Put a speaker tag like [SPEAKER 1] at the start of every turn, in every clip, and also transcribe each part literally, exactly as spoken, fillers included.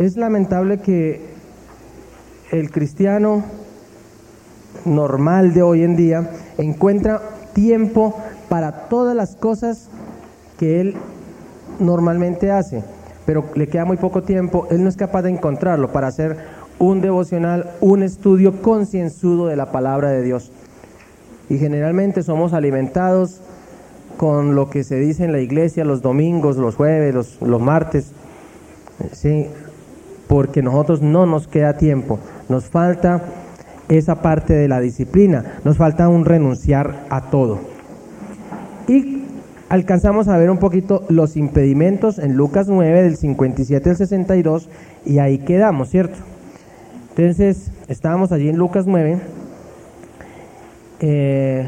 [SPEAKER 1] Es lamentable que el cristiano normal de hoy en día encuentra tiempo para todas las cosas que él normalmente hace, pero le queda muy poco tiempo. Él no es capaz de encontrarlo para hacer un devocional, un estudio concienzudo de la palabra de Dios. Y generalmente somos alimentados con lo que se dice en la iglesia los domingos, los jueves, los, los martes, ¿sí? Porque nosotros no nos queda tiempo, nos falta esa parte de la disciplina, nos falta un renunciar a todo. Y alcanzamos a ver un poquito los impedimentos en Lucas nueve, del cincuenta y siete al sesenta y dos, y ahí quedamos, ¿cierto? Entonces, estábamos allí en Lucas nueve. Eh,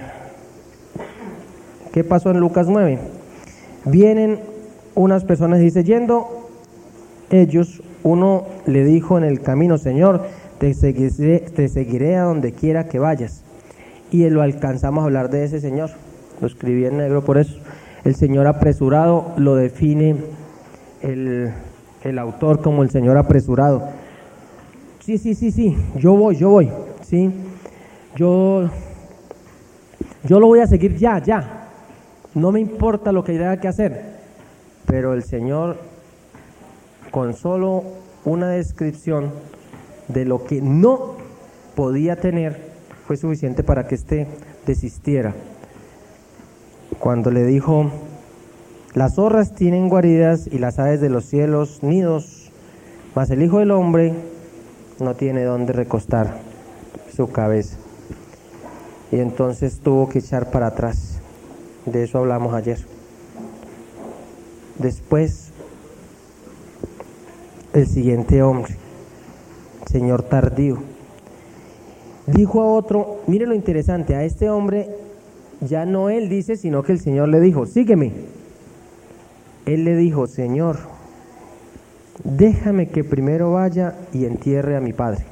[SPEAKER 1] ¿Qué pasó en Lucas nueve? Vienen unas personas y dice, yendo ellos, uno le dijo en el camino, Señor, te seguiré, te seguiré a donde quiera que vayas. Y lo alcanzamos a hablar de ese Señor, lo escribí en negro por eso. El Señor apresurado lo define el, el autor como el Señor apresurado. Sí, sí, sí, sí, yo voy, yo voy, sí, yo, yo lo voy a seguir ya, ya, no me importa lo que haya que hacer, pero el Señor, con solo una descripción de lo que no podía tener, fue suficiente para que éste desistiera. Cuando le dijo, las zorras tienen guaridas y las aves de los cielos nidos, mas el Hijo del Hombre no tiene dónde recostar su cabeza. Y entonces tuvo que echar para atrás. De eso hablamos ayer. Después, el siguiente hombre, Señor tardío, dijo a otro, mire lo interesante, a este hombre ya no él dice, sino que el Señor le dijo, sígueme. Él le dijo, Señor, déjame que primero vaya y entierre a mi padre.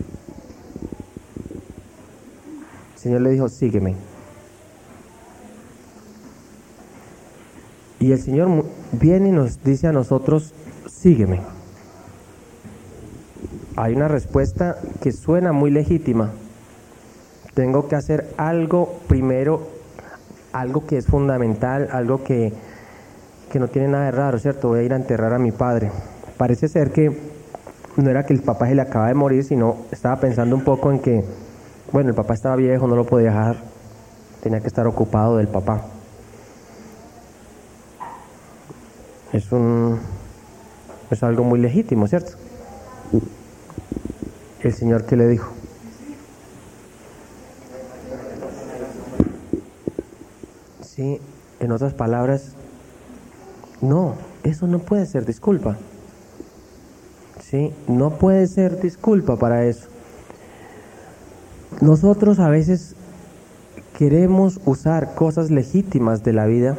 [SPEAKER 1] El Señor le dijo, sígueme. Y el Señor viene y nos dice a nosotros, sígueme. Hay una respuesta que suena muy legítima. Tengo que hacer algo primero, algo que es fundamental, algo que, que no tiene nada de raro, ¿cierto? Voy a ir a enterrar a mi padre. Parece ser que no era que el papá se le acaba de morir, sino estaba pensando un poco en que, bueno, el papá estaba viejo, no lo podía dejar, tenía que estar ocupado del papá. Es un, es algo muy legítimo, ¿cierto? El Señor, ¿qué le dijo? Sí, en otras palabras, no, eso no puede ser disculpa. Sí, no puede ser disculpa para eso. Nosotros a veces queremos usar cosas legítimas de la vida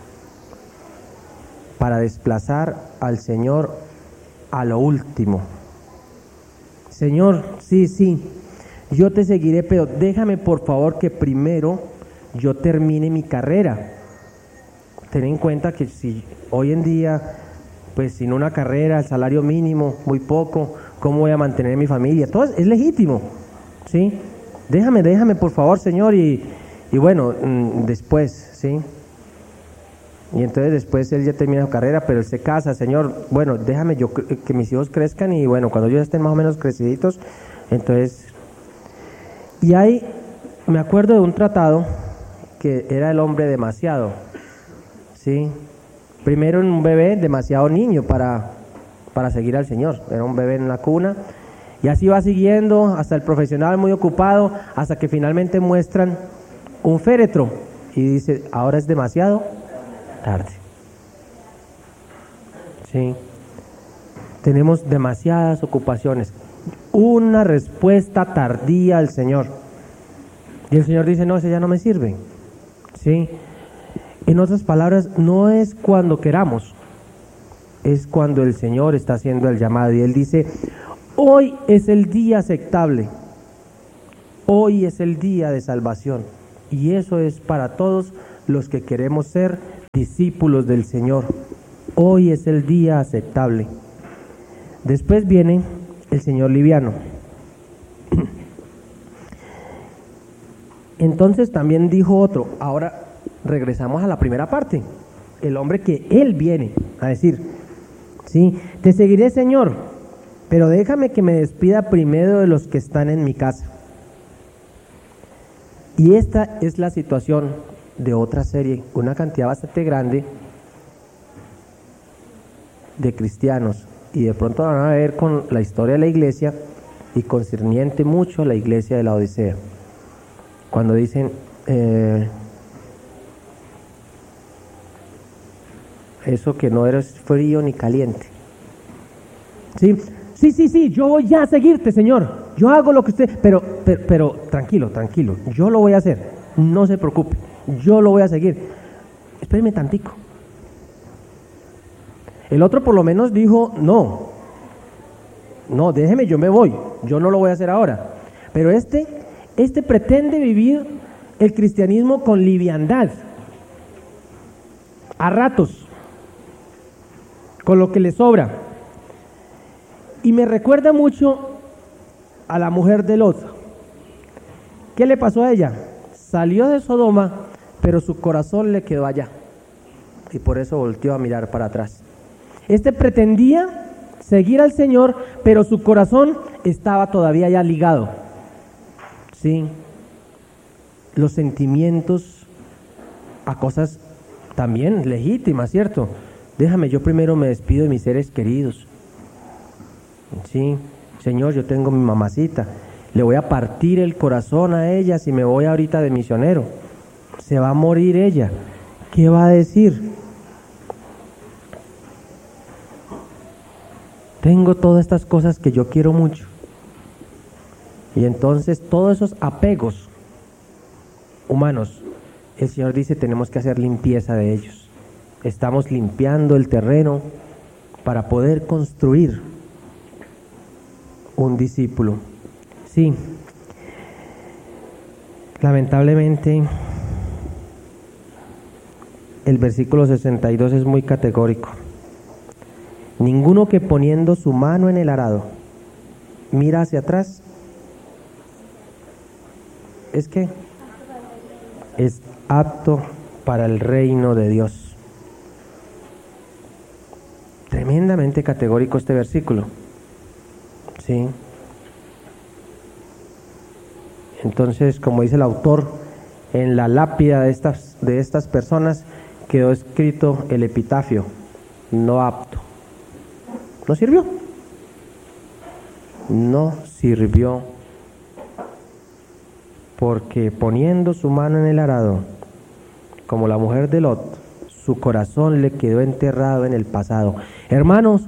[SPEAKER 1] para desplazar al Señor a lo último. Señor, sí, sí, yo te seguiré, pero déjame por favor que primero yo termine mi carrera. Ten en cuenta que si hoy en día, pues sin una carrera, el salario mínimo, muy poco, ¿cómo voy a mantener mi familia? Todo es, es legítimo, ¿sí? Déjame, déjame por favor, Señor, y, y bueno, mmm, después, ¿sí? Y entonces después él ya termina su carrera, pero él se casa, Señor, bueno, déjame yo que, que mis hijos crezcan y bueno, cuando ellos estén más o menos creciditos, entonces... Y ahí me acuerdo de un tratado que era el hombre demasiado, ¿sí? Primero un bebé demasiado niño para, para seguir al Señor, era un bebé en la cuna, y así va siguiendo hasta el profesional muy ocupado, hasta que finalmente muestran un féretro, y dice, ahora es demasiado tarde. Sí, tenemos demasiadas ocupaciones, una respuesta tardía al Señor, y el Señor dice, no, ese ya no me sirve, ¿sí? En otras palabras, no es cuando queramos, es cuando el Señor está haciendo el llamado, y Él dice, hoy es el día aceptable, hoy es el día de salvación, y eso es para todos los que queremos ser discípulos del Señor. Hoy es el día aceptable. Después viene el señor liviano. Entonces también dijo otro, ahora regresamos a la primera parte, el hombre que él viene a decir, sí, te seguiré, Señor, pero déjame que me despida primero de los que están en mi casa. Y esta es la situación de otra serie, una cantidad bastante grande de cristianos, y de pronto van a ver con la historia de la iglesia y concerniente mucho a la iglesia de la Odisea. Cuando dicen, eh, eso que no eres frío ni caliente. Sí, sí, sí, sí, yo voy ya a seguirte, Señor. Yo hago lo que usted, pero, pero, pero tranquilo, tranquilo, yo lo voy a hacer. No se preocupe, yo lo voy a seguir. Espéreme tantico. El otro por lo menos dijo, no, no, déjeme, yo me voy, yo no lo voy a hacer ahora. Pero este, este pretende vivir el cristianismo con liviandad, a ratos, con lo que le sobra. Y me recuerda mucho a la mujer de Lot. ¿Qué le pasó a ella? Salió de Sodoma, pero su corazón le quedó allá, y por eso volteó a mirar para atrás. Este pretendía seguir al Señor, pero su corazón estaba todavía ya ligado. Sí, los sentimientos a cosas también legítimas, ¿cierto? Déjame, yo primero me despido de mis seres queridos. Sí, Señor, yo tengo mi mamacita, le voy a partir el corazón a ella si me voy ahorita de misionero. Se va a morir ella. ¿Qué va a decir? Tengo todas estas cosas que yo quiero mucho. Y entonces todos esos apegos humanos, el Señor dice, tenemos que hacer limpieza de ellos. Estamos limpiando el terreno para poder construir un discípulo. Sí, lamentablemente el versículo sesenta y dos es muy categórico. Ninguno que poniendo su mano en el arado mira hacia atrás, es que es apto para el reino de Dios. Tremendamente categórico este versículo. Sí. Entonces, como dice el autor, en la lápida de estas, de estas personas quedó escrito el epitafio, no apto. ¿No sirvió? No sirvió, porque poniendo su mano en el arado, como la mujer de Lot, su corazón le quedó enterrado en el pasado. Hermanos,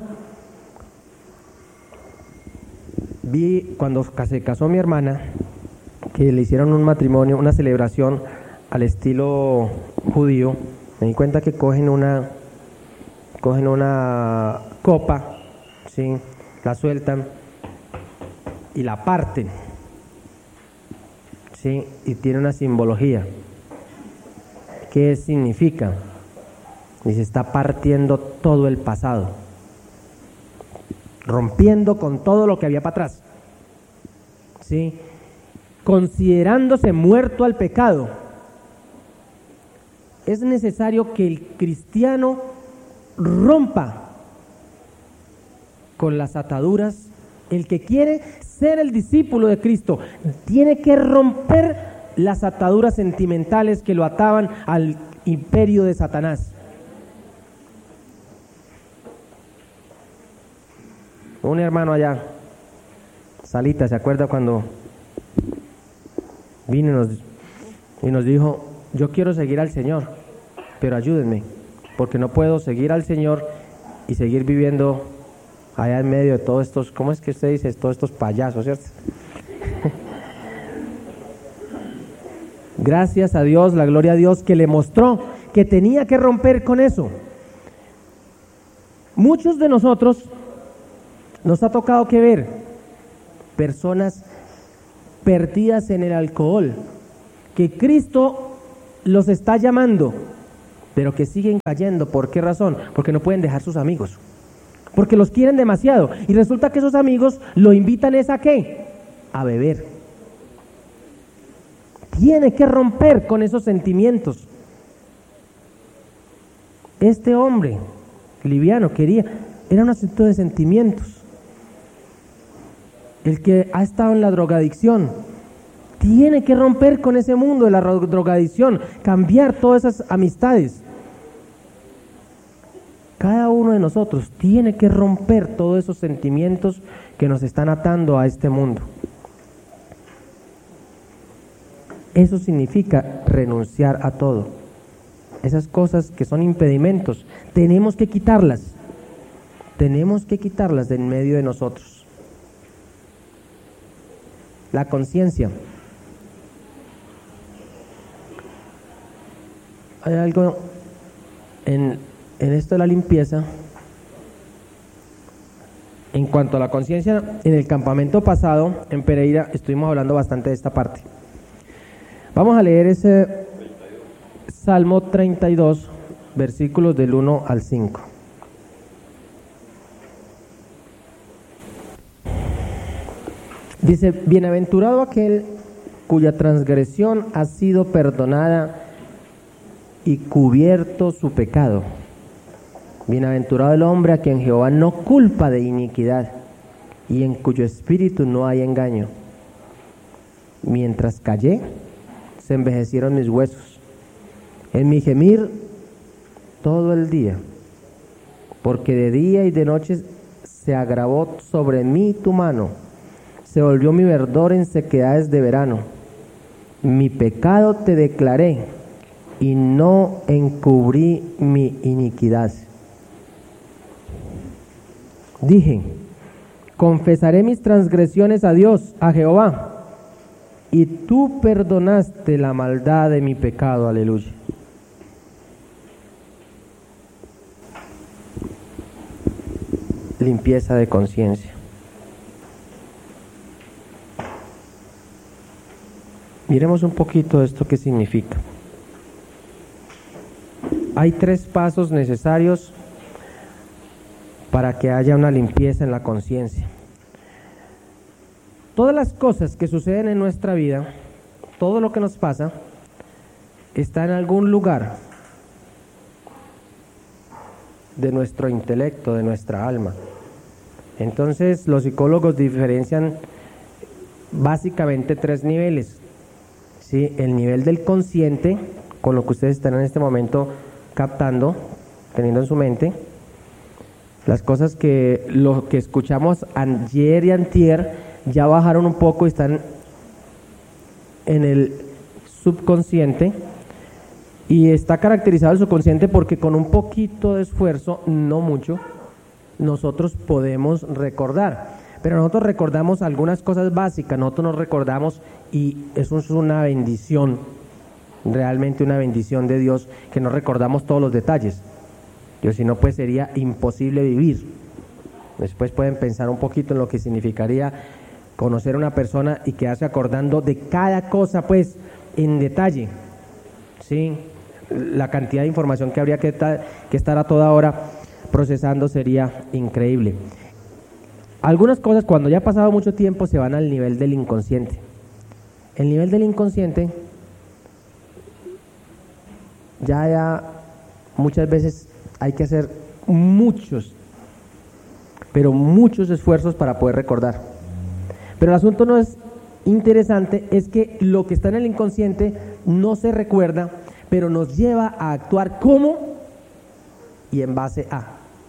[SPEAKER 1] vi cuando se casó mi hermana, que le hicieron un matrimonio, una celebración al estilo judío, me di cuenta que cogen una, cogen una copa, ¿sí? La sueltan y la parten, ¿sí? Y tiene una simbología. ¿Qué significa? Y se está partiendo todo el pasado, rompiendo con todo lo que había para atrás, ¿sí? Considerándose muerto al pecado. Es necesario que el cristiano rompa con las ataduras. El que quiere ser el discípulo de Cristo tiene que romper las ataduras sentimentales que lo ataban al imperio de Satanás. Un hermano allá, Salita, ¿se acuerda cuando vino y nos, y nos dijo, yo quiero seguir al Señor, pero ayúdenme, porque no puedo seguir al Señor y seguir viviendo allá en medio de todos estos, ¿cómo es que usted dice? Todos estos payasos, ¿cierto? Gracias a Dios, la gloria a Dios, que le mostró que tenía que romper con eso. Muchos de nosotros nos ha tocado que ver personas perdidas en el alcohol, que Cristo los está llamando, pero que siguen cayendo. ¿Por qué razón? Porque no pueden dejar sus amigos. porque los quieren demasiado. Y resulta que esos amigos lo invitan es a ¿qué? A beber. Tiene que romper con esos sentimientos. Este hombre, liviano, quería, era un asunto de sentimientos. El que ha estado en la drogadicción, tiene que romper con ese mundo de la drogadicción, cambiar todas esas amistades. Cada uno de nosotros tiene que romper todos esos sentimientos que nos están atando a este mundo. Eso significa renunciar a todo. Esas cosas que son impedimentos, tenemos que quitarlas. Tenemos que quitarlas de en medio de nosotros. La conciencia. Hay algo en, en esto de la limpieza. En cuanto a la conciencia, en el campamento pasado, en Pereira, estuvimos hablando bastante de esta parte. Vamos a leer ese Salmo treinta y dos, versículos del uno al cinco. Dice, bienaventurado aquel cuya transgresión ha sido perdonada y cubierto su pecado. Bienaventurado el hombre a quien Jehová no culpa de iniquidad y en cuyo espíritu no hay engaño. Mientras callé, se envejecieron mis huesos, en mi gemir todo el día, porque de día y de noche se agravó sobre mí tu mano, se volvió mi verdor en sequedades de verano. Mi pecado te declaré y no encubrí mi iniquidad. Dije, confesaré mis transgresiones a Dios, a Jehová, y tú perdonaste la maldad de mi pecado. Aleluya. Limpieza de conciencia. Miremos un poquito esto qué significa. Hay tres pasos necesarios para que haya una limpieza en la conciencia. Todas las cosas que suceden en nuestra vida, todo lo que nos pasa, está en algún lugar de nuestro intelecto, de nuestra alma. Entonces, los psicólogos diferencian básicamente tres niveles. ¿Sí? El nivel del consciente, con lo que ustedes están en este momento captando, teniendo en su mente, las cosas que lo que escuchamos ayer y antier ya bajaron un poco y están en el subconsciente, y está caracterizado el subconsciente porque con un poquito de esfuerzo, no mucho, nosotros podemos recordar, pero nosotros recordamos algunas cosas básicas, nosotros nos recordamos, y eso es una bendición, realmente una bendición de Dios, que no recordamos todos los detalles. Yo, si no, pues sería imposible vivir. Después pueden pensar un poquito en lo que significaría conocer a una persona y quedarse acordando de cada cosa, pues, en detalle. ¿Sí? La cantidad de información que habría que, ta- que estar a toda hora procesando sería increíble. Algunas cosas, cuando ya ha pasado mucho tiempo, se van al nivel del inconsciente. El nivel del inconsciente, ya, ya muchas veces hay que hacer muchos, pero muchos esfuerzos para poder recordar. Pero el asunto no es interesante, es que lo que está en el inconsciente no se recuerda, pero nos lleva a actuar como y en base a.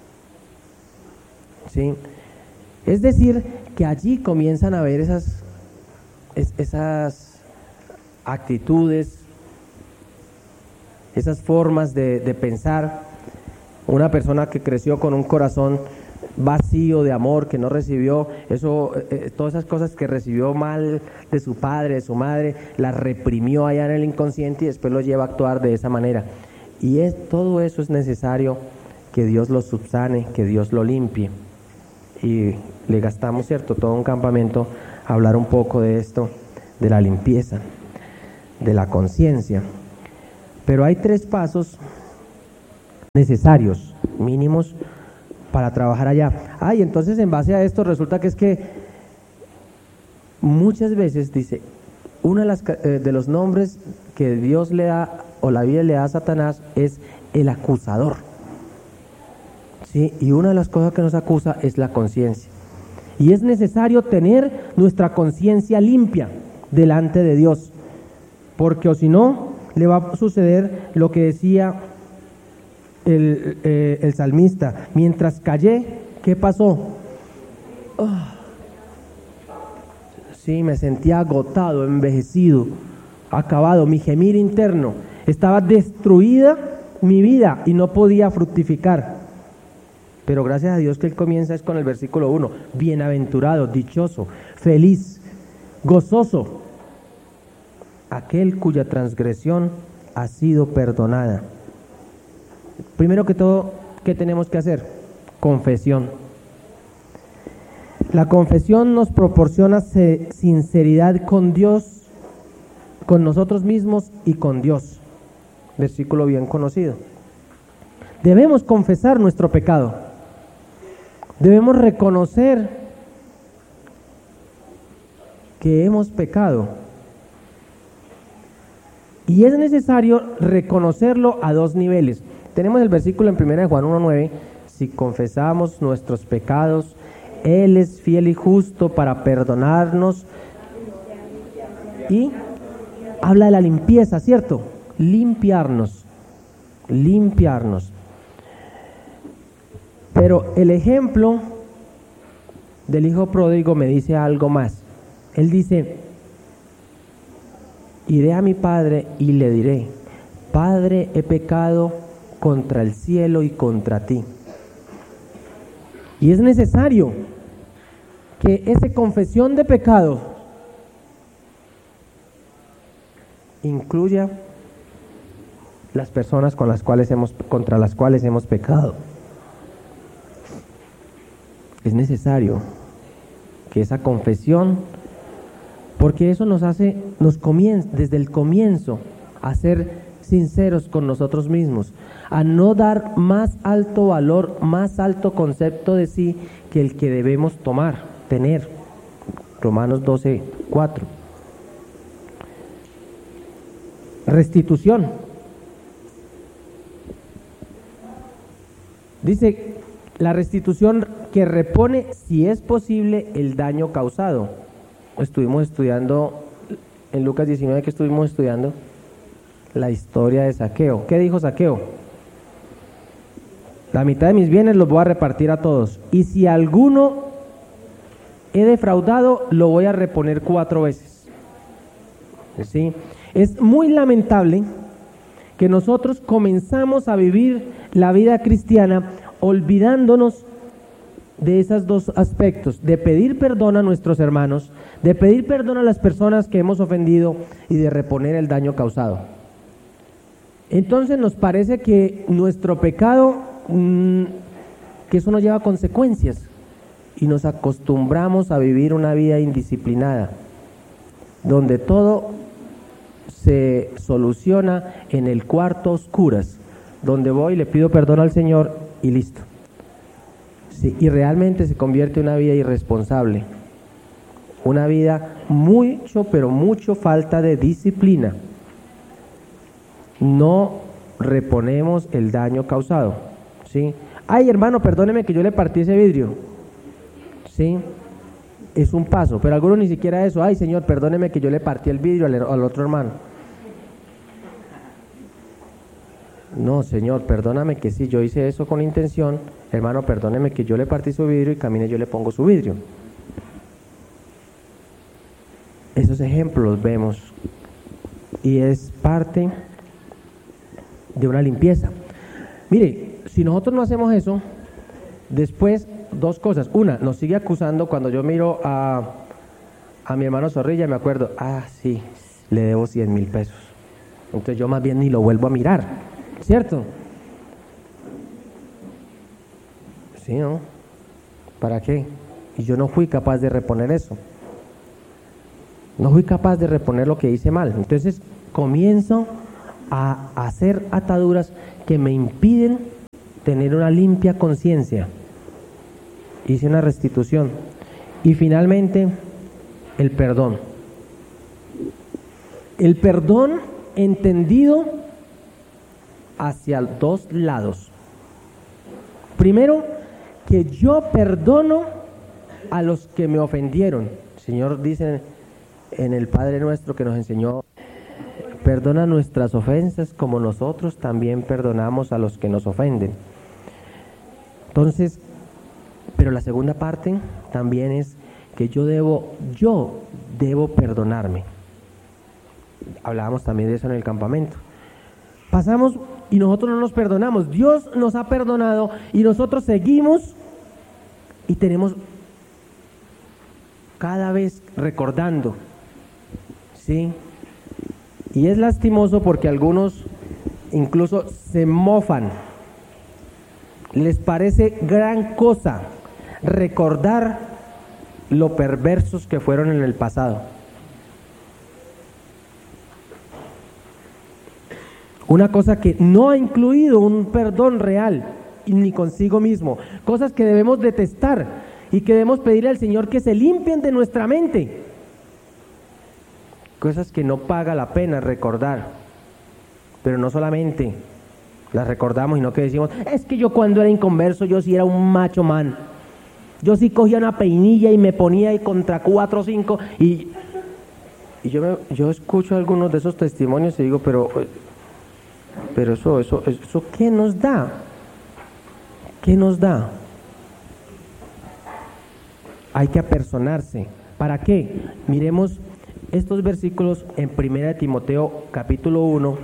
[SPEAKER 1] ¿Sí? Es decir, que allí comienzan a ver esas, es, esas actitudes, esas formas de, de pensar. Una persona que creció con un corazón vacío de amor, que no recibió eso, eh, todas esas cosas que recibió mal de su padre, de su madre, las reprimió allá en el inconsciente y después lo lleva a actuar de esa manera. Y es, todo eso es necesario que Dios lo subsane, que Dios lo limpie. Y le gastamos, ¿cierto?, todo un campamento a hablar un poco de esto, de la limpieza, de la conciencia. Pero hay tres pasos necesarios, mínimos, para trabajar allá. Ah, y entonces en base a esto resulta que es que muchas veces dice, uno de, las, eh, de los nombres que Dios le da, o la Biblia le da a Satanás, es el acusador. ¿Sí? Y una de las cosas que nos acusa es la conciencia. Y es necesario tener nuestra conciencia limpia delante de Dios, porque o si no, le va a suceder lo que decía el, eh, el salmista: mientras callé, ¿qué pasó? Oh. Sí, me sentía agotado, envejecido, acabado, mi gemir interno, estaba destruida mi vida y no podía fructificar. Pero gracias a Dios que Él comienza es con el versículo uno, bienaventurado, dichoso, feliz, gozoso, aquel cuya transgresión ha sido perdonada. Primero que todo, ¿qué tenemos que hacer? Confesión. La confesión nos proporciona sinceridad con Dios, con nosotros mismos y con Dios. Versículo bien conocido. Debemos confesar nuestro pecado. Debemos reconocer que hemos pecado. Y es necesario reconocerlo a dos niveles. Tenemos el versículo en primera de Juan uno nueve, si confesamos nuestros pecados, Él es fiel y justo para perdonarnos. Y habla de la limpieza, ¿cierto? Limpiarnos, limpiarnos. Pero el ejemplo del hijo pródigo me dice algo más. Él dice, iré a mi padre y le diré, Padre, he pecado contra el cielo y contra ti. Y es necesario que esa confesión de pecado incluya las personas con las cuales hemos, contra las cuales hemos pecado. Es necesario que esa confesión, porque eso nos hace, nos comienza desde el comienzo a ser sinceros con nosotros mismos, a no dar más alto valor, más alto concepto de sí que el que debemos tomar, tener. Romanos doce, cuatro. Restitución. Dice, la restitución que repone, si es posible, el daño causado. Estuvimos estudiando, en Lucas diecinueve, que estuvimos estudiando la historia de Zaqueo. ¿Qué dijo Zaqueo? La mitad de mis bienes los voy a repartir a todos, y si alguno he defraudado, lo voy a reponer cuatro veces. ¿Sí? Es muy lamentable que nosotros comenzamos a vivir la vida cristiana olvidándonos de esos dos aspectos, de pedir perdón a nuestros hermanos, de pedir perdón a las personas que hemos ofendido y de reponer el daño causado. Entonces nos parece que nuestro pecado, mmm, que eso nos lleva a consecuencias, y nos acostumbramos a vivir una vida indisciplinada, donde todo se soluciona en el cuarto a oscuras, donde voy, le pido perdón al Señor y listo. Sí, y realmente se convierte en una vida irresponsable, una vida mucho, pero mucho falta de disciplina. No reponemos el daño causado, ¿sí? Ay, hermano, perdóneme que yo le partí ese vidrio, ¿sí? Es un paso, pero algunos ni siquiera eso. Ay, Señor, perdóneme que yo le partí el vidrio al, al otro hermano. No, Señor, perdóname que sí, yo hice eso con intención. Hermano, perdóneme que yo le partí su vidrio y camine yo le pongo su vidrio. Esos ejemplos los vemos y es parte de una limpieza. Mire, si nosotros no hacemos eso, después dos cosas. Una, nos sigue acusando. Cuando yo miro a, a mi hermano Zorrilla, me acuerdo, ah, sí, le debo cien mil pesos. Entonces yo más bien ni lo vuelvo a mirar, ¿cierto? Sí, ¿no? ¿Para qué? Y yo no fui capaz de reponer eso. No fui capaz de reponer lo que hice mal. Entonces comienzo a hacer ataduras que me impiden tener una limpia conciencia. hice una restitución. Y finalmente, el perdón. El perdón entendido hacia dos lados. Primero, que yo perdono a los que me ofendieron. El Señor dice en el Padre Nuestro que nos enseñó: perdona nuestras ofensas como nosotros también perdonamos a los que nos ofenden. Entonces, pero la segunda parte también es que yo debo, yo debo perdonarme. Hablábamos también de eso en el campamento. Pasamos y nosotros no nos perdonamos. Dios nos ha perdonado y nosotros seguimos y tenemos cada vez recordando, ¿sí? Y es lastimoso porque algunos incluso se mofan. Les parece gran cosa recordar lo perversos que fueron en el pasado. Una cosa que no ha incluido un perdón real, ni consigo mismo. Cosas que debemos detestar y que debemos pedirle al Señor que se limpien de nuestra mente. Cosas que no paga la pena recordar. Pero no solamente las recordamos, sino que decimos: es que yo cuando era inconverso, yo sí era un macho man. Yo sí cogía una peinilla y me ponía ahí contra cuatro o cinco. Y, y yo, me, yo escucho algunos de esos testimonios y digo, pero... Pero eso, eso, eso, ¿qué nos da? ¿Qué nos da? Hay que apersonarse. ¿Para qué? Miremos estos versículos en primera de Timoteo, capítulo uno.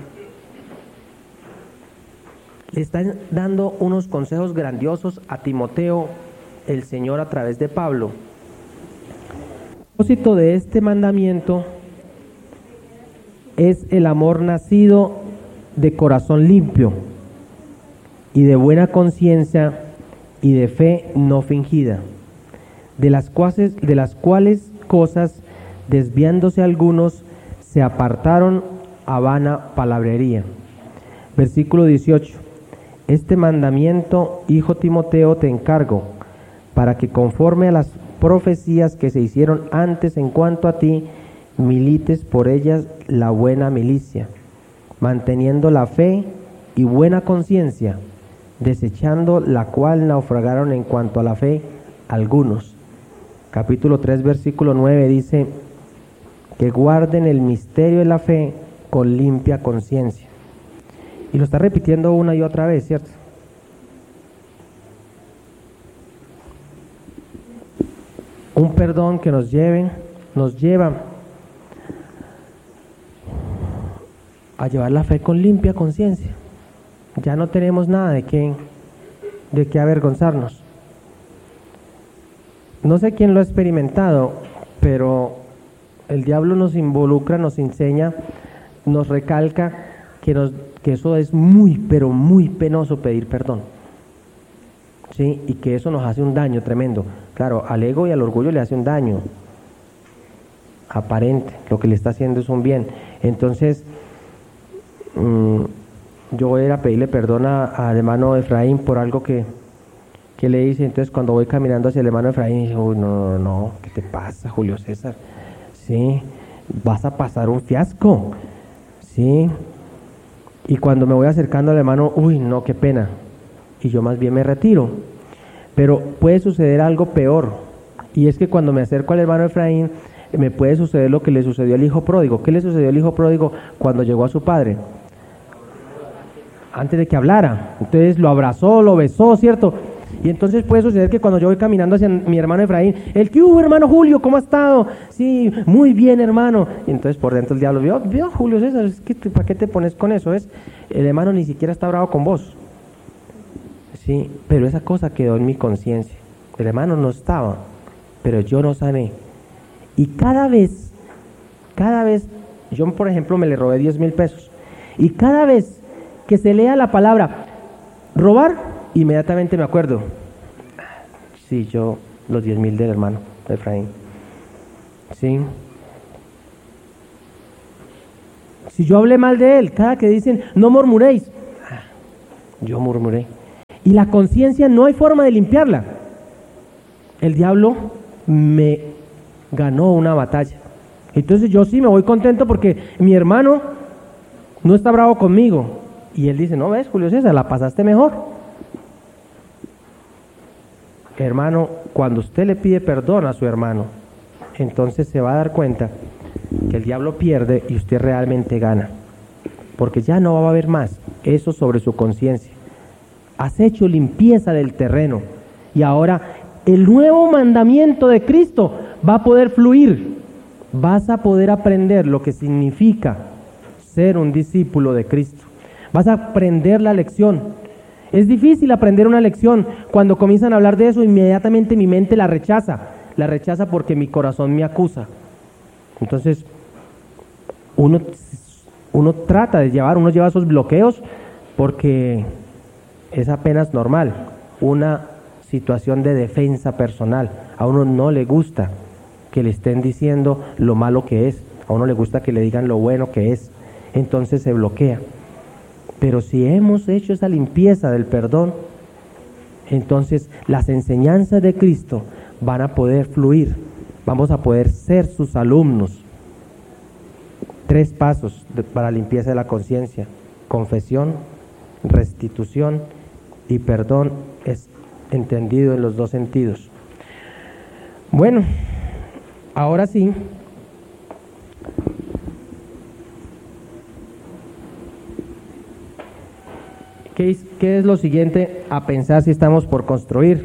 [SPEAKER 1] Le están dando unos consejos grandiosos a Timoteo, el Señor, a través de Pablo. El propósito de este mandamiento es el amor nacido de corazón limpio y de buena conciencia y de fe no fingida, de las cuales, de las cuales cosas, desviándose algunos, se apartaron a vana palabrería. Versículo dieciocho. Este mandamiento, hijo Timoteo, te encargo, para que conforme a las profecías que se hicieron antes en cuanto a ti, milites por ellas la buena milicia, manteniendo la fe y buena conciencia, desechando la cual naufragaron en cuanto a la fe algunos. Capítulo tres, versículo nueve dice que guarden el misterio de la fe con limpia conciencia. Y lo está repitiendo una y otra vez, ¿cierto? Un perdón que nos lleve, nos lleva a llevar la fe con limpia conciencia. Ya no tenemos nada de qué, de qué avergonzarnos. No sé quién lo ha experimentado, pero el diablo nos involucra, nos enseña, nos recalca que, nos, que eso es muy, pero muy penoso pedir perdón. ¿Sí? Y que eso nos hace un daño tremendo. Claro, al ego y al orgullo le hace un daño aparente. Lo que le está haciendo es un bien. Entonces, yo voy a ir a pedirle perdón al hermano Efraín por algo que, que le hice. Entonces cuando voy caminando hacia el hermano Efraín, digo, uy, no, no, no, ¿qué te pasa, Julio César? Sí, vas a pasar un fiasco, sí. Y cuando me voy acercando al hermano, uy, no, qué pena, y yo más bien me retiro. Pero puede suceder algo peor, y es que cuando me acerco al hermano Efraín, me puede suceder lo que le sucedió al hijo pródigo. ¿Qué le sucedió al hijo pródigo cuando llegó a su padre? Antes de que hablara, entonces lo abrazó, lo besó, ¿cierto? Y entonces puede suceder que cuando yo voy caminando hacia mi hermano Efraín, el que hubo, hermano Julio, ¿cómo ha estado? Sí, muy bien, hermano. Y entonces por dentro el diablo vio, vio Julio César, es que, ¿para qué te pones con eso? Es, el hermano ni siquiera está bravo con vos. Sí, pero esa cosa quedó en mi conciencia. El hermano no estaba, pero yo no sané. Y cada vez, cada vez, yo por ejemplo me le robé diez mil pesos. Y cada vez que se lea la palabra robar, inmediatamente me acuerdo. Sí, yo, los diez mil del hermano de Efraín. Sí. Si yo hablé mal de él, cada que dicen, no murmuréis, yo murmuré. Y la conciencia no hay forma de limpiarla. el diablo me ganó una batalla. Entonces yo sí me voy contento porque mi hermano no está bravo conmigo. Y él dice, no ves, Julio César, la pasaste mejor. Hermano, cuando usted le pide perdón a su hermano, entonces se va a dar cuenta que el diablo pierde y usted realmente gana. Porque ya no va a haber más eso sobre su conciencia. Has hecho limpieza del terreno y ahora el nuevo mandamiento de Cristo va a poder fluir. Vas a poder aprender lo que significa ser un discípulo de Cristo. Vas a aprender la lección. Es difícil aprender una lección. Cuando comienzan a hablar de eso, inmediatamente mi mente la rechaza. La rechaza porque mi corazón me acusa. Entonces, uno, uno trata de llevar, uno lleva esos bloqueos porque es apenas normal. Una situación de defensa personal. A uno no le gusta que le estén diciendo lo malo que es. A uno le gusta que le digan lo bueno que es. Entonces se bloquea. Pero si hemos hecho esa limpieza del perdón, entonces las enseñanzas de Cristo van a poder fluir. Vamos a poder ser sus alumnos. Tres pasos de, para limpieza de la conciencia: confesión, restitución y perdón, es entendido en los dos sentidos. Bueno, ahora sí, ¿qué es, qué es lo siguiente a pensar si estamos por construir?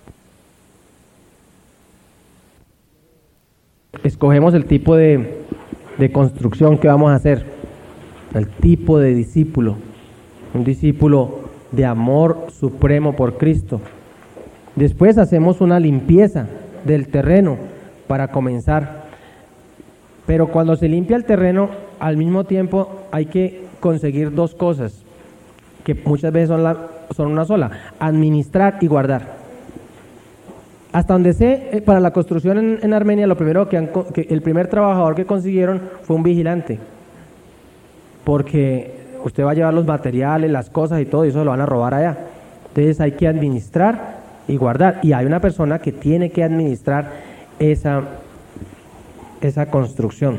[SPEAKER 1] Escogemos el tipo de, de construcción que vamos a hacer, el tipo de discípulo, un discípulo de amor supremo por Cristo. Después hacemos una limpieza del terreno para comenzar. Pero cuando se limpia el terreno, al mismo tiempo hay que conseguir dos cosas que muchas veces son, la, son una sola: administrar y guardar. Hasta donde sé, para la construcción en, en Armenia, lo primero que, han, que el primer trabajador que consiguieron fue un vigilante, porque usted va a llevar los materiales, las cosas y todo, y eso lo van a robar allá. Entonces hay que administrar y guardar, y hay una persona que tiene que administrar esa, esa construcción.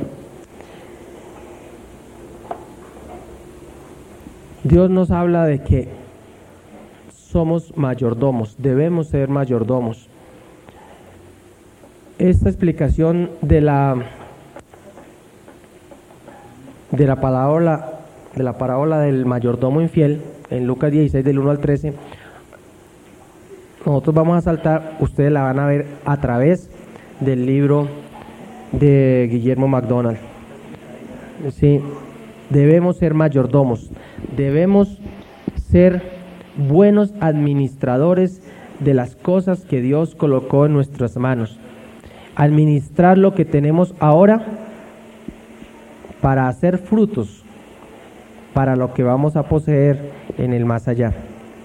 [SPEAKER 1] Dios nos habla de que somos mayordomos, debemos ser mayordomos. Esta explicación de la de la parábola de la parábola del mayordomo infiel en Lucas dieciséis del uno al trece, nosotros vamos a saltar, ustedes la van a ver a través del libro de Guillermo MacDonald. Sí, debemos ser mayordomos, debemos ser buenos administradores de las cosas que Dios colocó en nuestras manos. Administrar lo que tenemos ahora para hacer frutos para lo que vamos a poseer en el más allá.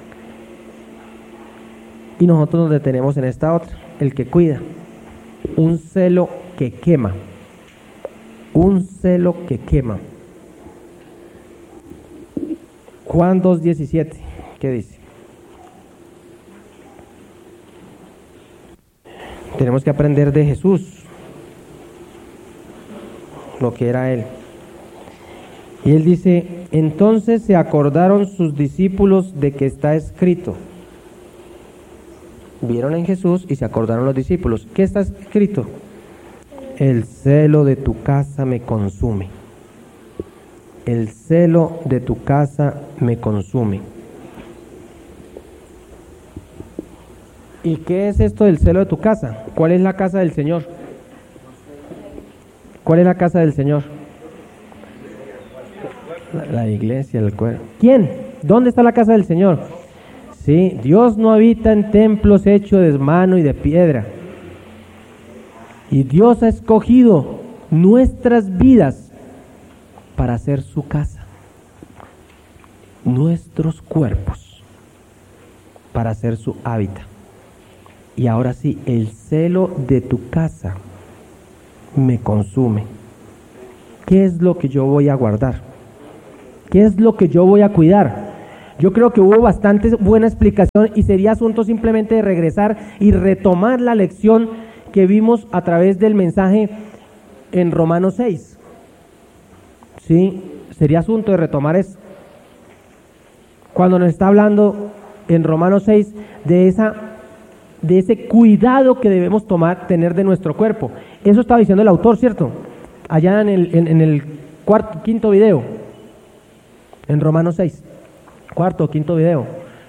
[SPEAKER 1] Y nosotros nos detenemos en esta otra, el que cuida, un celo que quema, un celo que quema. Juan dos diecisiete, ¿qué dice? Tenemos que aprender de Jesús lo que era Él. Y Él dice: entonces se acordaron sus discípulos de que está escrito. Vieron en Jesús y se acordaron los discípulos. ¿Qué está escrito? El celo de tu casa me consume. El celo de tu casa me consume. ¿Y qué es esto del celo de tu casa? ¿Cuál es la casa del Señor? ¿Cuál es la casa del Señor? La, la iglesia, el cuerpo. ¿Quién? ¿Dónde está la casa del Señor? Sí, Dios no habita en templos hechos de mano y de piedra. Y Dios ha escogido nuestras vidas para ser su casa. Nuestros cuerpos para ser su hábitat. Y ahora sí, el celo de tu casa me consume. ¿Qué es lo que yo voy a guardar? ¿Qué es lo que yo voy a cuidar? Yo creo que hubo bastante buena explicación y sería asunto simplemente de regresar y retomar la lección que vimos a través del mensaje en Romanos seis. Sí, sería asunto de retomar eso. Cuando nos está hablando en Romanos seis de esa de ese cuidado que debemos tomar, tener de nuestro cuerpo. Eso estaba diciendo el autor, ¿cierto? Allá en el, en, en el cuarto, quinto video, en Romanos seis, cuarto o quinto video.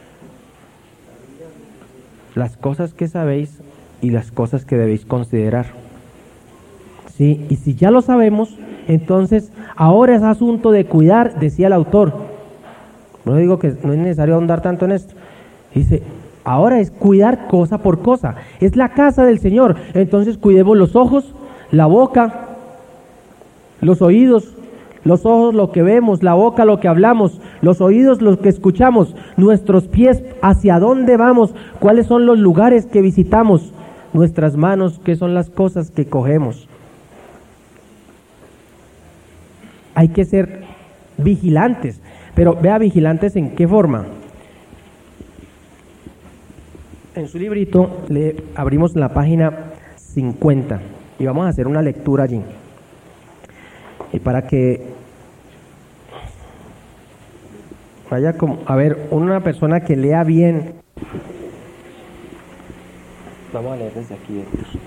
[SPEAKER 1] Las cosas que sabéis y las cosas que debéis considerar. Sí, y si ya lo sabemos, entonces ahora es asunto de cuidar, decía el autor. No digo que no es necesario ahondar tanto en esto. Dice, ahora es cuidar cosa por cosa. Es la casa del Señor. Entonces cuidemos los ojos, la boca, los oídos. Los ojos lo que vemos, la boca lo que hablamos, los oídos lo que escuchamos, nuestros pies hacia dónde vamos, cuáles son los lugares que visitamos, nuestras manos qué son las cosas que cogemos. Hay que ser vigilantes, pero vea vigilantes en qué forma. En su librito le abrimos la página cincuenta y vamos a hacer una lectura allí. Y para que vaya como, a ver, una persona que lea bien. Vamos a leer desde aquí.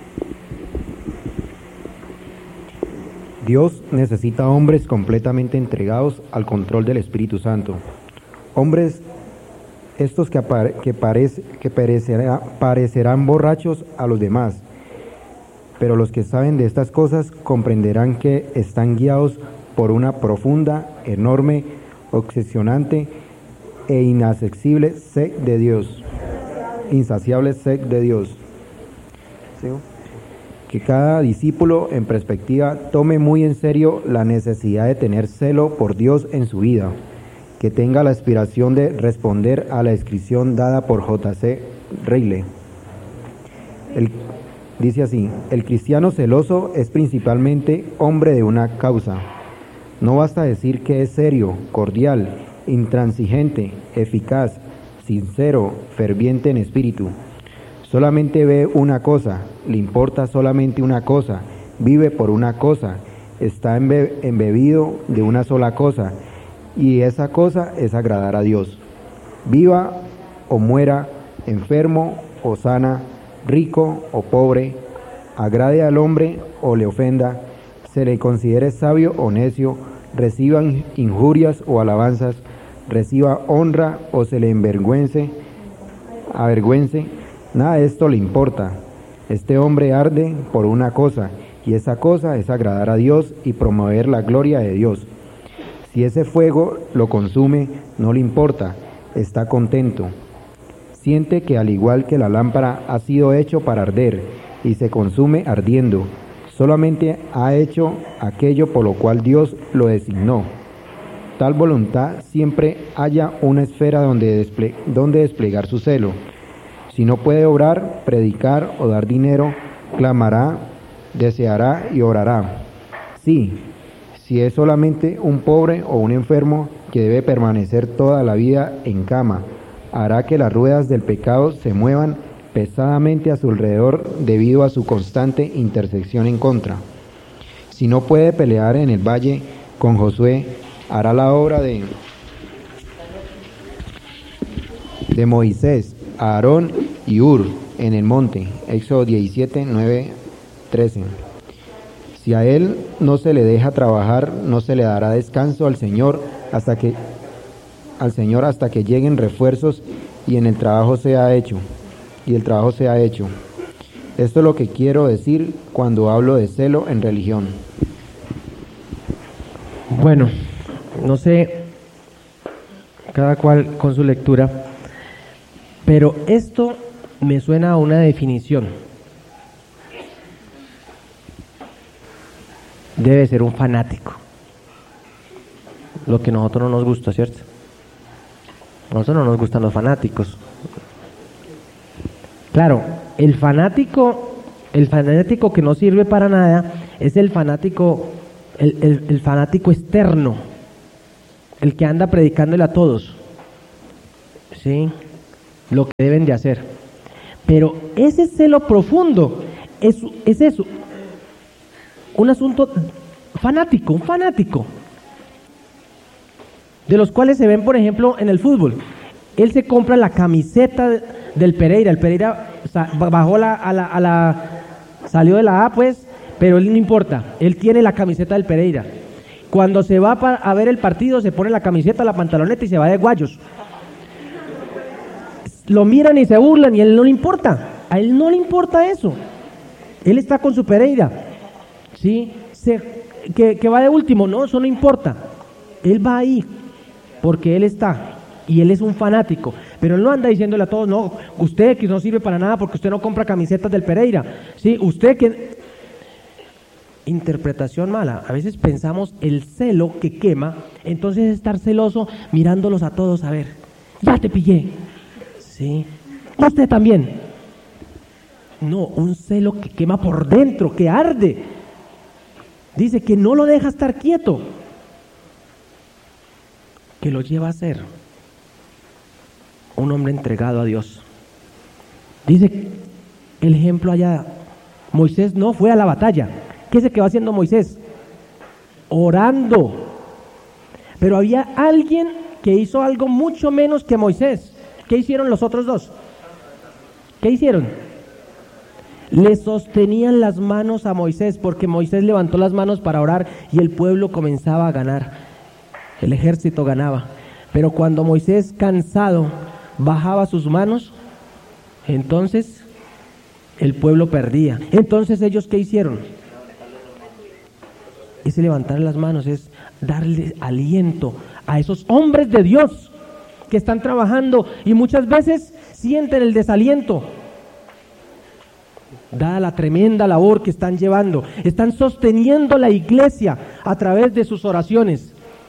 [SPEAKER 2] Dios necesita hombres completamente entregados al control del Espíritu Santo. Hombres estos que, apare, que, parece, que perecerá, parecerán borrachos a los demás, pero los que saben de estas cosas comprenderán que están guiados por una profunda, enorme, obsesionante e inaccesible sed de Dios. Insaciable sed de Dios. ¿Sí? Que cada discípulo en perspectiva tome muy en serio la necesidad de tener celo por Dios en su vida, que tenga la aspiración de responder a la descripción dada por J C Ryle. El Dice así, el cristiano celoso es principalmente hombre de una causa. No basta decir que es serio, cordial, intransigente, eficaz, sincero, ferviente en espíritu. Solamente ve una cosa, le importa solamente una cosa, vive por una cosa, está embe- embebido de una sola cosa, y esa cosa es agradar a Dios. Viva o muera, enfermo o sana, rico o pobre, agrade al hombre o le ofenda, se le considere sabio o necio, reciba injurias o alabanzas, reciba honra o se le envergüence, avergüence, nada de esto le importa. Este hombre arde por una cosa, y esa cosa es agradar a Dios y promover la gloria de Dios. Si ese fuego lo consume, no le importa, está contento. Siente que al igual que la lámpara ha sido hecho para arder y se consume ardiendo, solamente ha hecho aquello por lo cual Dios lo designó. Tal voluntad siempre haya una esfera donde, desple- donde desplegar su celo. Si no puede obrar, predicar o dar dinero, clamará, deseará y orará. Sí, si es solamente un pobre o un enfermo que debe permanecer toda la vida en cama, hará que las ruedas del pecado se muevan pesadamente a su alrededor debido a su constante intersección en contra. Si no puede pelear en el valle con Josué, hará la obra de, de Moisés, Aarón y Ur en el monte. Éxodo diecisiete, nueve, trece. Si a él no se le deja trabajar, no se le dará descanso al Señor hasta que al Señor hasta que lleguen refuerzos y en el trabajo sea hecho, y el trabajo sea hecho. Esto es lo que quiero decir cuando hablo de celo en religión.
[SPEAKER 1] Bueno, no sé, cada cual con su lectura, pero esto me suena a una definición. Debe ser un fanático, lo que a nosotros no nos gusta, ¿cierto? A nosotros no nos gustan los fanáticos. Claro, el fanático, el fanático que no sirve para nada es el fanático, el, el, el fanático externo, el que anda predicándole a todos. ¿sí?, lo que deben de hacer. Pero ese celo profundo es, es eso, un asunto fanático, un fanático, de los cuales se ven, por ejemplo, en el fútbol. Él se compra la camiseta del Pereira, el Pereira bajó la, a la, a la, salió de la A, pues, pero él no importa, él tiene la camiseta del Pereira. Cuando se va a ver el partido, se pone la camiseta, la pantaloneta y se va de guayos. Lo miran y se burlan y a él no le importa, a él no le importa eso. Él está con su Pereira, ¿sí? Se, que, que va de último, no, eso no importa. Él va ahí porque él está y él es un fanático, pero él no anda diciéndole a todos, no, usted que no sirve para nada porque usted no compra camisetas del Pereira, ¿sí? Usted que... Interpretación mala. A veces pensamos el celo que quema, entonces es estar celoso mirándolos a todos, a ver, ya te pillé, ¿sí? Usted también. No, un celo que quema por dentro, que arde. Dice que no lo deja estar quieto, que lo lleva a ser un hombre entregado a Dios. Dice el ejemplo allá, Moisés no fue a la batalla. ¿Qué se quedó haciendo Moisés? Orando. Pero había alguien que hizo algo mucho menos que Moisés. ¿Qué hicieron los otros dos? ¿Qué hicieron? Le sostenían las manos a Moisés, porque Moisés levantó las manos para orar y el pueblo comenzaba a ganar. El ejército ganaba. Pero cuando Moisés, cansado, bajaba sus manos, entonces el pueblo perdía. Entonces, ¿ellos qué hicieron? Ese levantar las manos es darle aliento a esos hombres de Dios que están trabajando y muchas veces sienten el desaliento, dada la tremenda labor que están llevando. Están sosteniendo la iglesia a través de sus oraciones.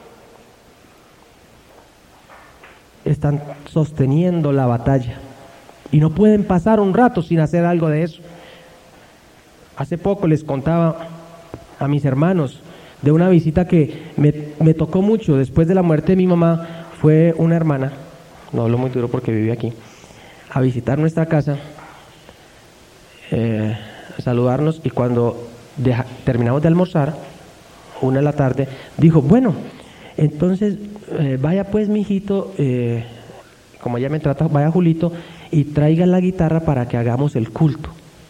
[SPEAKER 1] Están sosteniendo la batalla y no pueden pasar un rato sin hacer algo de eso. Hace poco les contaba a mis hermanos de una visita que me, me tocó mucho después de la muerte de mi mamá. Fue una hermana, no hablo muy duro porque vive aquí, a visitar nuestra casa, eh, a saludarnos, y cuando deja, terminamos de almorzar, una de la tarde, dijo, bueno, entonces eh, vaya pues mi hijito, eh, como ella me trata, vaya Julito y traiga la guitarra para que hagamos el culto.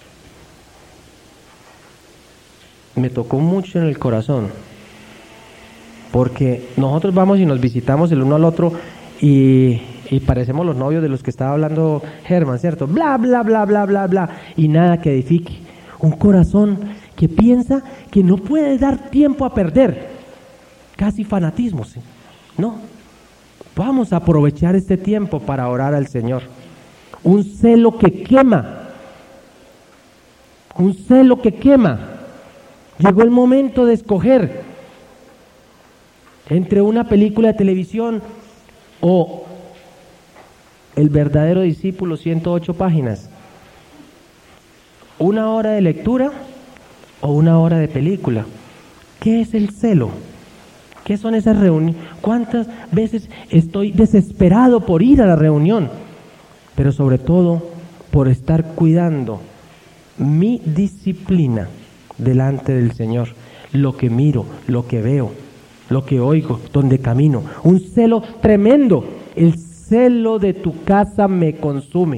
[SPEAKER 1] Me tocó mucho en el corazón, porque nosotros vamos y nos visitamos el uno al otro y, y parecemos los novios de los que estaba hablando Germán, ¿cierto? Bla, bla, bla, bla, bla, bla, y nada que edifique. Un corazón que piensa que no puede dar tiempo a perder, casi fanatismo, ¿sí? No, vamos a aprovechar este tiempo para orar al Señor. Un celo que quema, un celo que quema. Llegó el momento de escoger entre una película de televisión o el verdadero discípulo, ciento ocho páginas. Una hora de lectura o una hora de película. ¿Qué es el celo? ¿Qué son esas reuniones? ¿Cuántas veces estoy desesperado por ir a la reunión? Pero sobre todo por estar cuidando mi disciplina delante del Señor, lo que miro, lo que veo, lo que oigo, donde camino. Un celo tremendo. El celo de tu casa me consume.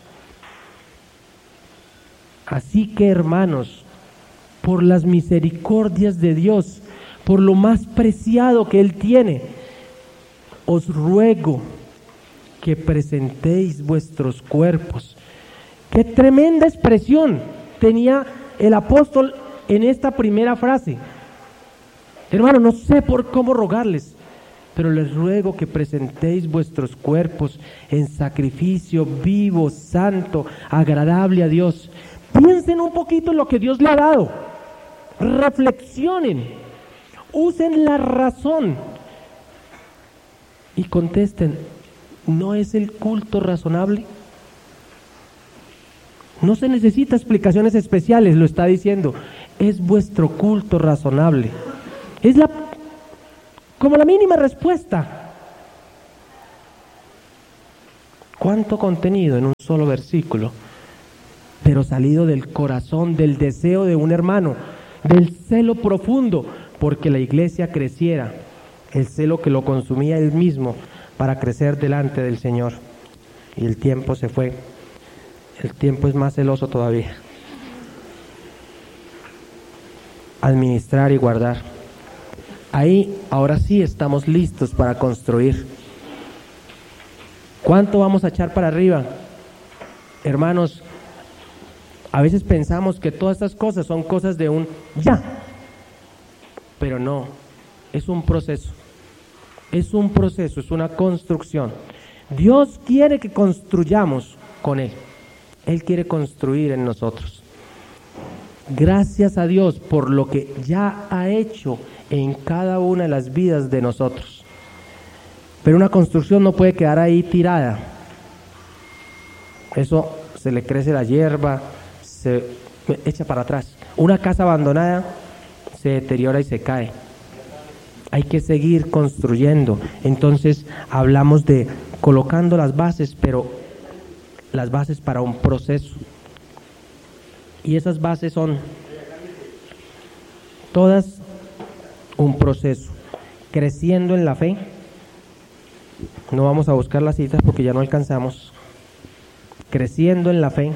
[SPEAKER 1] Así que, hermanos, por las misericordias de Dios, por lo más preciado que Él tiene, os ruego que presentéis vuestros cuerpos. ¡Qué tremenda expresión tenía el apóstol en esta primera frase! Hermano, no sé por cómo rogarles, pero les ruego que presentéis vuestros cuerpos en sacrificio vivo, santo, agradable a Dios. Piensen un poquito en lo que Dios le ha dado. Reflexionen, usen la razón y contesten, ¿no es el culto razonable? No se necesita explicaciones especiales, lo está diciendo. Es vuestro culto razonable. Es la como la mínima respuesta. ¿Cuánto contenido en un solo versículo? Pero salido del corazón, del deseo de un hermano, del celo profundo, porque la iglesia creciera, el celo que lo consumía él mismo para crecer delante del Señor. Y el tiempo se fue, el tiempo es más celoso todavía. Administrar y guardar. Ahí, ahora sí estamos listos para construir. ¿Cuánto vamos a echar para arriba? Hermanos, a veces pensamos que todas estas cosas son cosas de un ya, pero no, es un proceso, es un proceso, es una construcción. Dios quiere que construyamos con Él, Él quiere construir en nosotros. Gracias a Dios por lo que ya ha hecho en cada una de las vidas de nosotros. Pero una construcción no puede quedar ahí tirada. Eso se le crece la hierba, se echa para atrás. Una casa abandonada se deteriora y se cae. Hay que seguir construyendo. Entonces hablamos de colocando las bases, pero las bases para un proceso. Y esas bases son todas un proceso. Creciendo en la fe. No vamos a buscar las citas porque ya no alcanzamos. Creciendo en la fe.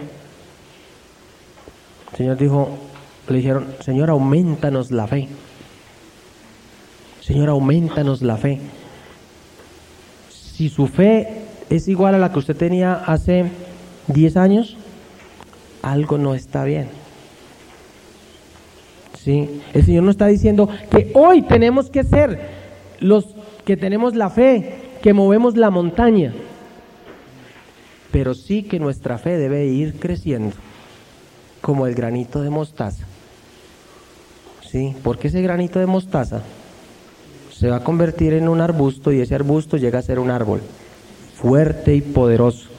[SPEAKER 1] El Señor dijo, le dijeron, Señor, aumentanos la fe. Señor, aumentanos la fe. Si su fe es igual a la que usted tenía hace diez años, algo no está bien. ¿Sí? El Señor nos está diciendo que hoy tenemos que ser los que tenemos la fe, que movemos la montaña, pero sí que nuestra fe debe ir creciendo como el granito de mostaza. ¿Sí? Porque ese granito de mostaza se va a convertir en un arbusto y ese arbusto llega a ser un árbol fuerte y poderoso.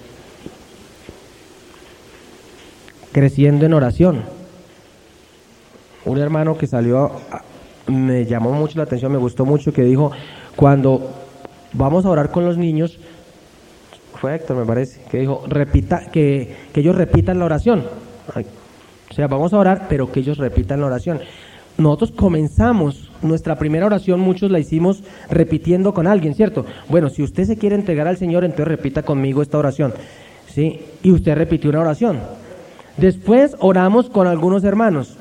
[SPEAKER 1] Creciendo en oración. Un hermano que salió, me llamó mucho la atención, me gustó mucho, que dijo, cuando vamos a orar con los niños, fue Héctor me parece, que dijo, repita, que, que ellos repitan la oración. Ay, o sea, vamos a orar, pero que ellos repitan la oración. Nosotros comenzamos nuestra primera oración, muchos la hicimos repitiendo con alguien, ¿cierto? Bueno, si usted se quiere entregar al Señor, entonces repita conmigo esta oración, ¿sí? Y usted repitió una oración. Después oramos con algunos hermanos.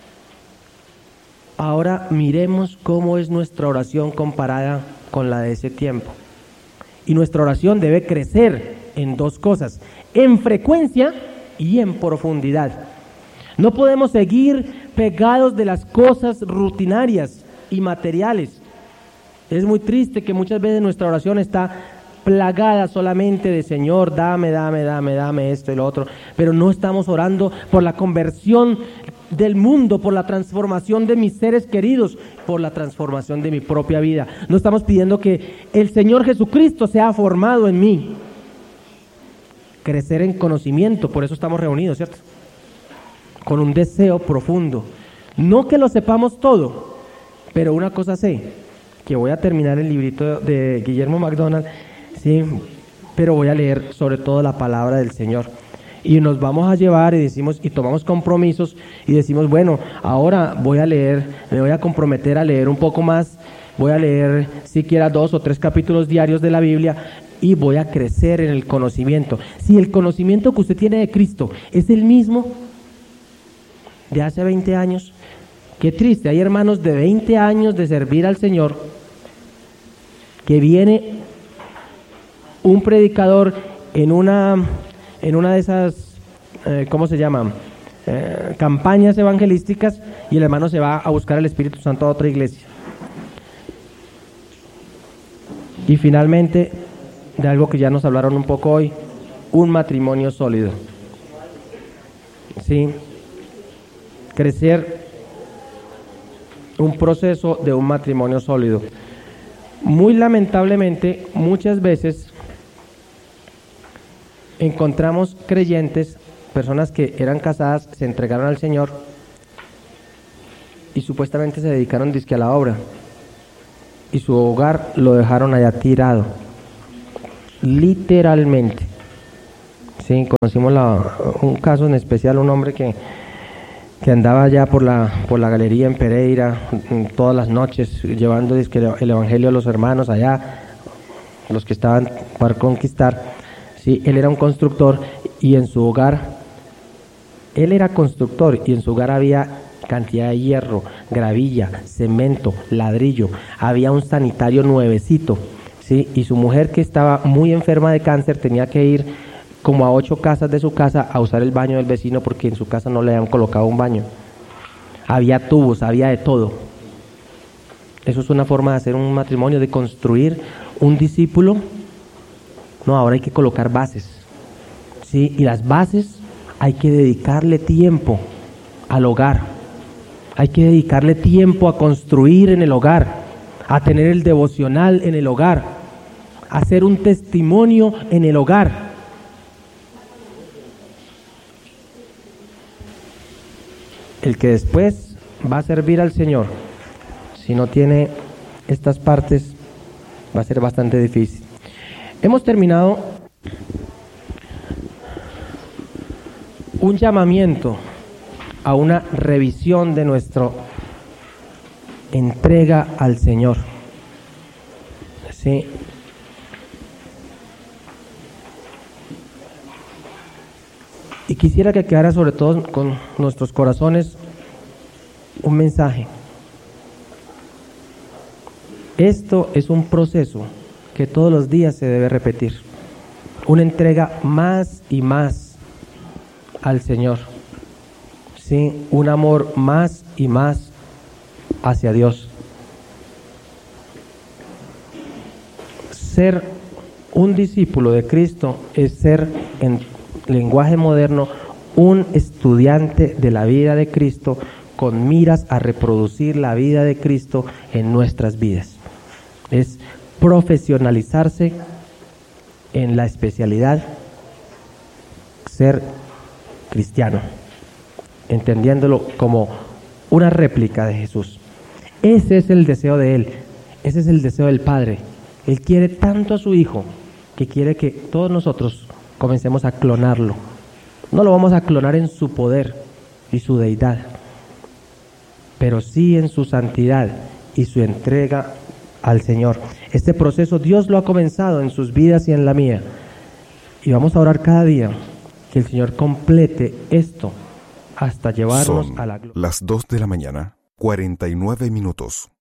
[SPEAKER 1] Ahora miremos cómo es nuestra oración comparada con la de ese tiempo. Y nuestra oración debe crecer en dos cosas, en frecuencia y en profundidad. No podemos seguir pegados de las cosas rutinarias y materiales. Es muy triste que muchas veces nuestra oración está plagada solamente de Señor, dame, dame, dame, dame esto y lo otro, pero no estamos orando por la conversión del mundo, por la transformación de mis seres queridos, por la transformación de mi propia vida. No estamos pidiendo que el Señor Jesucristo sea formado en mí. Crecer en conocimiento, por eso estamos reunidos, ¿cierto? Con un deseo profundo. No que lo sepamos todo, pero una cosa sé, que voy a terminar el librito de Guillermo MacDonald, sí, pero voy a leer sobre todo la palabra del Señor. Y nos vamos a llevar y decimos y tomamos compromisos y decimos, bueno, ahora voy a leer, me voy a comprometer a leer un poco más, voy a leer siquiera dos o tres capítulos diarios de la Biblia y voy a crecer en el conocimiento. Si el conocimiento que usted tiene de Cristo es el mismo de hace veinte años, qué triste, hay hermanos de veinte años de servir al Señor que viene un predicador en una... en una de esas, eh, ¿cómo se llaman? Eh, campañas evangelísticas, y el hermano se va a buscar el Espíritu Santo a otra iglesia. Y finalmente, de algo que ya nos hablaron un poco hoy, un matrimonio sólido. ¿Sí? Crecer, un proceso de un matrimonio sólido. Muy lamentablemente, muchas veces encontramos creyentes, personas que eran casadas, se entregaron al Señor y supuestamente se dedicaron dizque a la obra y su hogar lo dejaron allá tirado, literalmente. Sí, conocimos la, un caso en especial, un hombre que, que andaba ya por la, por la galería en Pereira todas las noches llevando el evangelio a los hermanos allá, los que estaban para conquistar. Sí, él era un constructor y en su hogar, él era constructor y en su hogar había cantidad de hierro, gravilla, cemento, ladrillo, había un sanitario nuevecito, ¿sí? Y su mujer, que estaba muy enferma de cáncer, tenía que ir como a ocho casas de su casa a usar el baño del vecino porque en su casa no le habían colocado un baño. Había tubos, había de todo. Eso es una forma de hacer un matrimonio, de construir un discípulo. No, ahora hay que colocar bases, ¿sí? Y las bases hay que dedicarle tiempo al hogar. Hay que dedicarle tiempo a construir en el hogar, a tener el devocional en el hogar, a hacer un testimonio en el hogar. El que después va a servir al Señor, si no tiene estas partes, va a ser bastante difícil. Hemos terminado un llamamiento a una revisión de nuestra entrega al Señor. ¿Sí? Y quisiera que quedara sobre todo con nuestros corazones un mensaje. Esto es un proceso que todos los días se debe repetir. Una entrega más y más al Señor. Sí, un amor más y más hacia Dios. Ser un discípulo de Cristo es ser, en lenguaje moderno, un estudiante de la vida de Cristo con miras a reproducir la vida de Cristo en nuestras vidas. Es profesionalizarse en la especialidad, ser cristiano, entendiéndolo como una réplica de Jesús. Ese es el deseo de Él, ese es el deseo del Padre. Él quiere tanto a su Hijo que quiere que todos nosotros comencemos a clonarlo. No lo vamos a clonar en su poder y su deidad, pero sí en su santidad y su entrega al Señor. Este proceso Dios lo ha comenzado en sus vidas y en la mía, y vamos a orar cada día que el Señor complete esto hasta llevarnos
[SPEAKER 3] Son
[SPEAKER 1] a la gloria.
[SPEAKER 3] las dos de la mañana, cuarenta y nueve minutos.